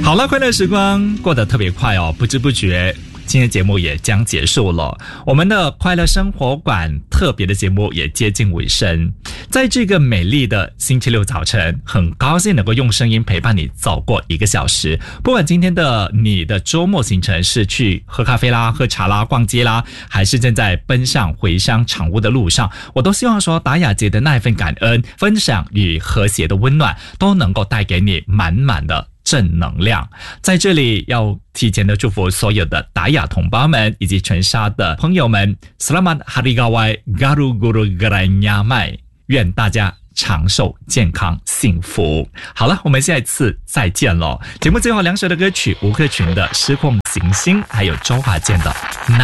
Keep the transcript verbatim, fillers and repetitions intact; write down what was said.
好了，快乐时光过得特别快哦，不知不觉今天节目也将结束了，我们的快乐生活馆特别的节目也接近尾声。在这个美丽的星期六早晨，很高兴能够用声音陪伴你走过一个小时。不管今天的你的周末行程是去喝咖啡啦、喝茶啦、逛街啦，还是正在奔向回乡场务的路上，我都希望说达雅姐的那一份感恩、分享与和谐的温暖，都能够带给你满满的正能量。在这里要提前的祝福所有的达雅同胞们以及全沙的朋友们 Selamat Hari Gawai Garu Guru Garanya Mai， 愿大家长寿健康幸福。好了，我们下一次再见咯。节目最后两首的歌曲，吴克群的失控行星，还有周华健的那